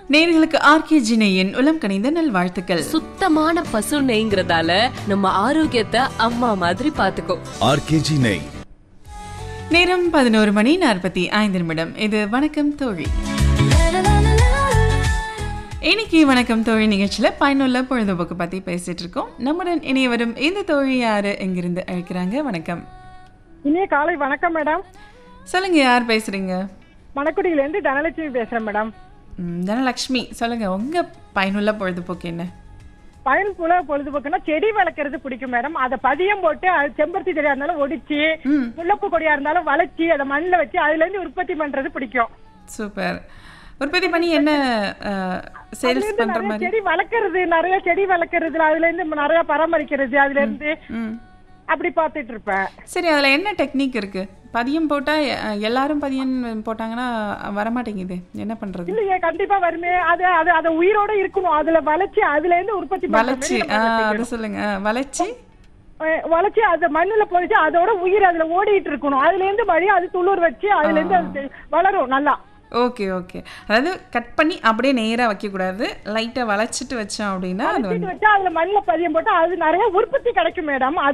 நேயர்களுக்கு ஆர்கேஜி நெய்யின் உளம் கனிந்த நல்வாழ்த்துக்கள். சுத்தமான பசு நெய்ங்கிறதால நம்ம ஆரோக்கியத்தை அம்மா மாதிரி பாத்துக்கோ. ஆர்கேஜி நெய். நேரம் 11:45. இது வணக்கம் தோழி. இன்னைக்கு வணக்கம் தோழி நிகழ்ச்சியில பயனுள்ள பொழுதுபோக்கு பத்தி பேசிட்டு இருக்கோம். நம்முடன் இணைய வரும் இந்த தோழி யாரு எங்கிருந்து அழைக்கிறாங்க? வணக்கம். இனிய காலை வணக்கம் மேடம். சொல்லுங்க, யார் பேசுறீங்க? மணக்குடியிலேருந்து தனலட்சுமி பேசுறேன் மேடம். தனலட்சுமி, சொல்லுங்க, உங்க பயனுள்ள பொழுதுபோக்கு என்ன? பயனுள்ள பொழுதுபோக்குன்னா செடி வளர்க்கறது பிடிக்கும் மேடம். அதை பதியம் போட்டு அது செம்பருத்தி செடியா இருந்தாலும் ஒடிச்சு, முல்லப்பூ கொடியா இருந்தாலும் வளைச்சி அதை மண்ணில் வச்சு அதுல இருந்து உற்பத்தி பண்றது பிடிக்கும். சூப்பர். உற்பத்தி பண்ணி என்ன சேல்ஸ் பண்ற மாதிரி? செடி வளர்க்கறது, நிறைய செடி வளர்க்கறதுல அதுல இருந்து நிறைய பராமரிக்கிறது, அதுல இருந்து அப்படி பார்த்துட்டு இருப்பேன். சரி, அதுல என்ன டெக்னிக் இருக்கு? பதியம் போட்டா எல்லாரும் பதியம் போட்டாங்கன்னா வரமாட்டேங்குது, என்ன பண்றது? இல்லையே, கண்டிப்பா வருமே. அது அது அது உயிரோட இருக்கணும். அதுல வளைச்சி அதுல இருந்து உற்பத்தி வளைச்சி அது சொல்லுங்க. வளைச்சி அது மண்ணுல போயிட்டு அதோட உயிர் அதுல ஓடிட்டு இருக்கணும். அதுல இருந்து வழி அது துளிர் வச்சு அதுல இருந்து அது வளரும் நல்லா. Okay okay. அதாவது கட் பண்ணி அப்படியே நேரா வைக்க கூடாது, லைட்டா வளைச்சிட்டு வச்சோம் அப்படின்னா அது அதுல மண்ணில் பதியம் போட்டா அது நிறைய உற்பத்தி கிடைக்கும் மேடம்.